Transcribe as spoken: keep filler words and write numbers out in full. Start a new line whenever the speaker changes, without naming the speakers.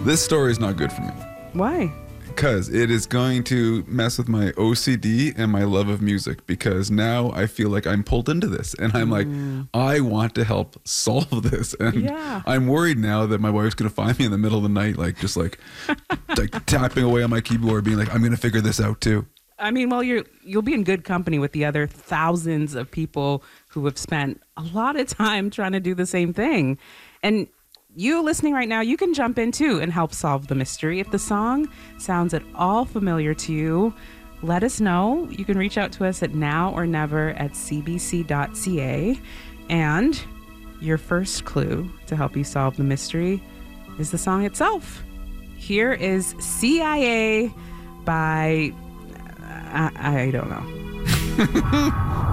This story is not good for me.
Why?
Because it is going to mess with my O C D and my love of music, because now I feel like I'm pulled into this and I'm like,
Mm.
I want to help solve this. And
Yeah.
I'm worried now that my wife's going to find me in the middle of the night, like just like, like tapping away on my keyboard, being like, I'm going to figure this out too.
I mean, well, you're you'll be in good company with the other thousands of people who have spent a lot of time trying to do the same thing. And you listening right now, you can jump in too and help solve the mystery. If the song sounds at all familiar to you, let us know. You can reach out to us at now or never at c b c dot c a. And your first clue to help you solve the mystery is the song itself. Here is C I A by... I, I don't know.